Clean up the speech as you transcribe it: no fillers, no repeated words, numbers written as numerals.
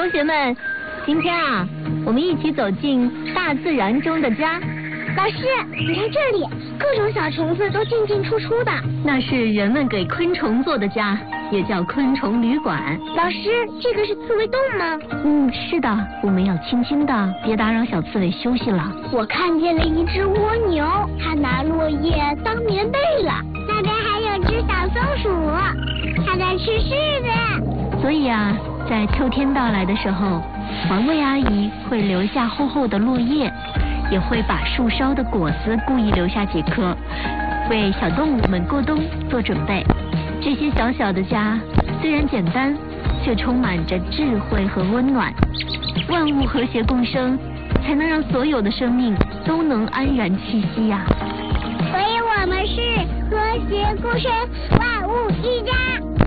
同学们，今天啊，我们一起走进大自然中的家。 老师，你看这里，各种小虫子都进进出出的。 那是人们给昆虫做的家，也叫昆虫旅馆。 老师，这个是刺猬洞吗？ 是的，我们要轻轻的，别打扰小刺猬休息了。 我看见了一只蜗牛，它拿落叶当棉被了。那边还有只小松鼠，它在吃柿子。 所以啊，在秋天到来的时候，环卫阿姨会留下厚厚的落叶，也会把树梢的果子故意留下几颗，为小动物们过冬做准备。这些小小的家虽然简单，却充满着智慧和温暖。万物和谐共生，才能让所有的生命都能安然栖息呀。 所以我们是和谐共生，万物一家。